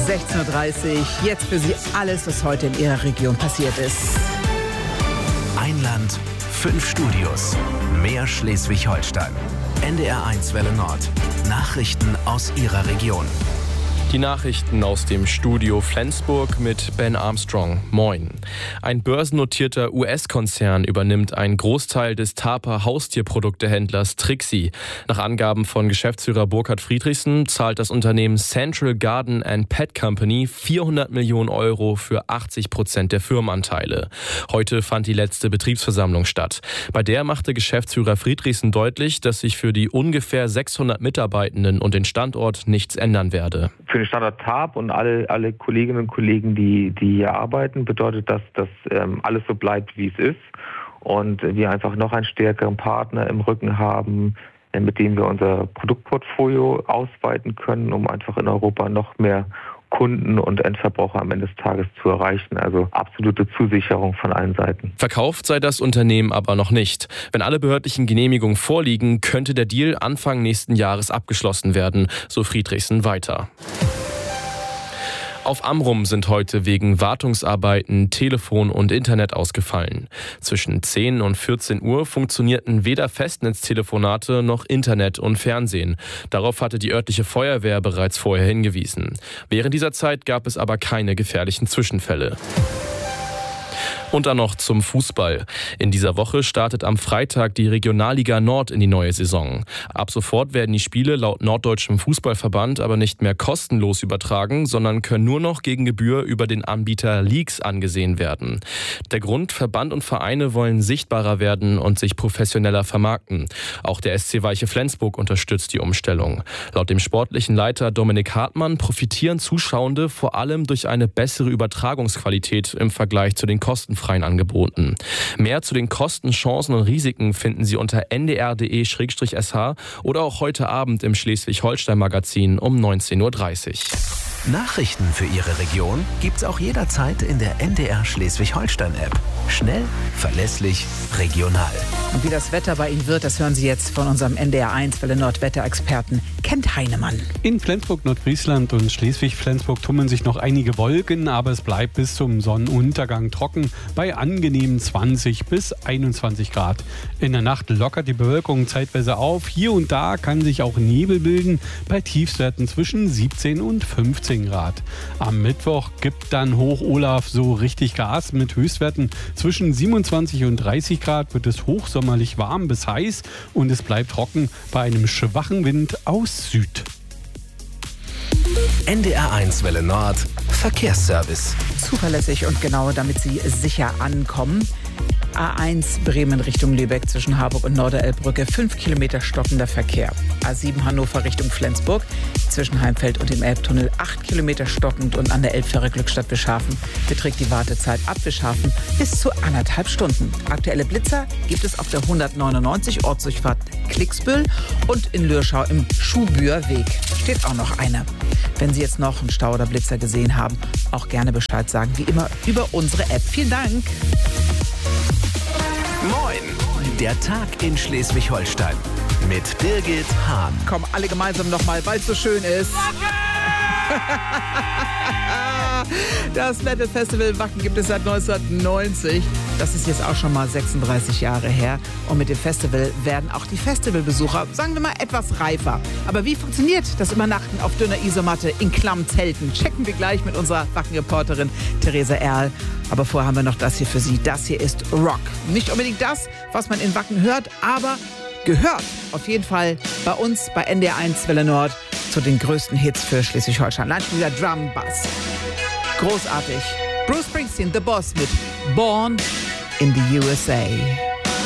16:30 Uhr. Jetzt für Sie alles, was heute in Ihrer Region passiert ist. Ein Land, 5 Studios, mehr Schleswig-Holstein. NDR1 Welle Nord. Nachrichten aus Ihrer Region. Die Nachrichten aus dem Studio Flensburg mit Ben Armstrong. Moin. Ein börsennotierter US-Konzern übernimmt einen Großteil des Thaper Haustierproduktehändlers Trixie. Nach Angaben von Geschäftsführer Burkhard Friedrichsen zahlt das Unternehmen Central Garden and Pet Company 400 Millionen Euro für 80% der Firmenanteile. Heute fand die letzte Betriebsversammlung statt. Bei der machte Geschäftsführer Friedrichsen deutlich, dass sich für die ungefähr 600 Mitarbeitenden und den Standort nichts ändern werde. Für den Standort Tarp und alle Kolleginnen und Kollegen, die hier arbeiten, bedeutet das, dass alles so bleibt, wie es ist und wir einfach noch einen stärkeren Partner im Rücken haben, mit dem wir unser Produktportfolio ausweiten können, um einfach in Europa noch mehr Kunden und Endverbraucher am Ende des Tages zu erreichen. Also absolute Zusicherung von allen Seiten. Verkauft sei das Unternehmen aber noch nicht. Wenn alle behördlichen Genehmigungen vorliegen, könnte der Deal Anfang nächsten Jahres abgeschlossen werden, so Friedrichsen weiter. Auf Amrum sind heute wegen Wartungsarbeiten Telefon und Internet ausgefallen. Zwischen 10 und 14 Uhr funktionierten weder Festnetztelefonate noch Internet und Fernsehen. Darauf hatte die örtliche Feuerwehr bereits vorher hingewiesen. Während dieser Zeit gab es aber keine gefährlichen Zwischenfälle. Und dann noch zum Fußball. In dieser Woche startet am Freitag die Regionalliga Nord in die neue Saison. Ab sofort werden die Spiele laut Norddeutschem Fußballverband aber nicht mehr kostenlos übertragen, sondern können nur noch gegen Gebühr über den Anbieter Leaks angesehen werden. Der Grund: Verband und Vereine wollen sichtbarer werden und sich professioneller vermarkten. Auch der SC Weiche Flensburg unterstützt die Umstellung. Laut dem sportlichen Leiter Dominik Hartmann profitieren Zuschauende vor allem durch eine bessere Übertragungsqualität im Vergleich zu den kostenfreien Angeboten. Mehr zu den Kosten, Chancen und Risiken finden Sie unter ndr.de/sh oder auch heute Abend im Schleswig-Holstein-Magazin um 19:30 Uhr. Nachrichten für Ihre Region gibt's auch jederzeit in der NDR Schleswig-Holstein-App. Schnell, verlässlich, regional. Und wie das Wetter bei Ihnen wird, das hören Sie jetzt von unserem NDR1 Welle Nord Wetterexperten Kent Heinemann. In Flensburg, Nordfriesland und Schleswig-Flensburg tummeln sich noch einige Wolken, aber es bleibt bis zum Sonnenuntergang trocken bei angenehmen 20 bis 21 Grad. In der Nacht lockert die Bewölkung zeitweise auf. Hier und da kann sich auch Nebel bilden bei Tiefstwerten zwischen 17 und 15 Grad. Am Mittwoch gibt dann Hoch Olaf so richtig Gas mit Höchstwerten zwischen 27 und 30 Grad, wird es hochsommerlich warm bis heiß und es bleibt trocken bei einem schwachen Wind aus Süd. NDR1 Welle Nord Verkehrsservice. Zuverlässig und genau, damit Sie sicher ankommen. A1 Bremen Richtung Lübeck zwischen Harburg und Norderelbbrücke 5 Kilometer stockender Verkehr. A7 Hannover Richtung Flensburg zwischen Heimfeld und dem Elbtunnel 8 Kilometer stockend und an der Elbfähre Glückstadt Bischhafen beträgt die Wartezeit ab Bischhafen bis zu 1,5 Stunden. Aktuelle Blitzer gibt es auf der 199 Ortsdurchfahrt Klicksbüll und in Lürschau im Schubührweg steht auch noch eine. Wenn Sie jetzt noch einen Stau oder Blitzer gesehen haben, auch gerne Bescheid sagen, wie immer über unsere App. Vielen Dank. Moin, der Tag in Schleswig-Holstein mit Birgit Hahn. Kommen alle gemeinsam nochmal, weil es so schön ist. Das Metal Festival Wacken gibt es seit 1990. Das ist jetzt auch schon mal 36 Jahre her. Und mit dem Festival werden auch die Festivalbesucher, sagen wir mal, etwas reifer. Aber wie funktioniert das Übernachten auf dünner Isomatte in Klammzelten? Checken wir gleich mit unserer Wacken-Reporterin Theresa Erl. Aber vorher haben wir noch das hier für Sie. Das hier ist Rock. Nicht unbedingt das, was man in Wacken hört, aber gehört auf jeden Fall bei uns bei NDR1 Welle Nord zu den größten Hits für Schleswig-Holstein. Landspieler Drum Bass. Großartig. Bruce Springsteen, The Boss mit Born in the USA.